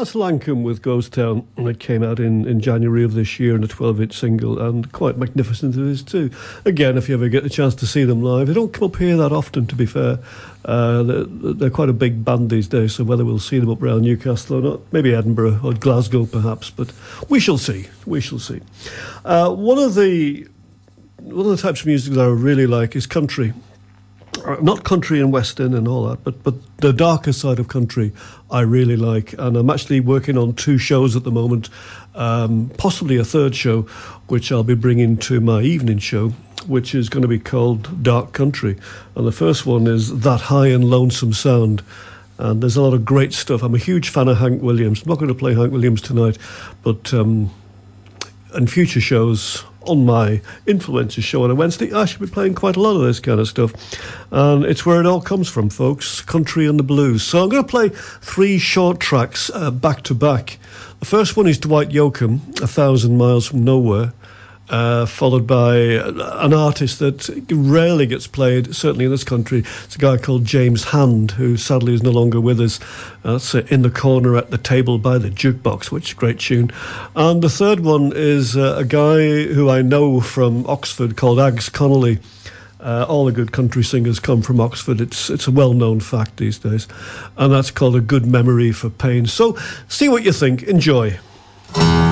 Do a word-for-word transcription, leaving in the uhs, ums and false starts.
That's Lancome with Ghost Town. It came out in, in January of this year in a twelve-inch single, and quite magnificent it is too. Again, if you ever get the chance to see them live, they don't come up here that often, to be fair. Uh, they're, they're quite a big band these days, so whether we'll see them up around Newcastle or not, maybe Edinburgh or Glasgow perhaps, but we shall see. We shall see. Uh, one of the one of the types of music that I really like is country. Not country and western and all that, but but the darker side of country I really like, and I'm actually working on two shows at the moment, um, possibly a third show, which I'll be bringing to my evening show, which is going to be called Dark Country, and the first one is That High and Lonesome Sound, and there's a lot of great stuff. I'm a huge fan of Hank Williams. I'm not going to play Hank Williams tonight, but um, in future shows on my Influencers show on a Wednesday, I should be playing quite a lot of this kind of stuff. And it's where it all comes from, folks, country and the blues. So I'm going to play three short tracks uh, back to back. The first one is Dwight Yoakam, A Thousand Miles from Nowhere, uh, followed by an artist that rarely gets played, certainly in this country. It's a guy called James Hand, who sadly is no longer with us. Uh, that's uh, In the Corner at the Table by the Jukebox, which is a great tune. And the third one is uh, a guy who I know from Oxford called Ags Connolly. Uh, all the good country singers come from Oxford. It's it's a well-known fact these days. And that's called A Good Memory for Pain. So see what you think. Enjoy.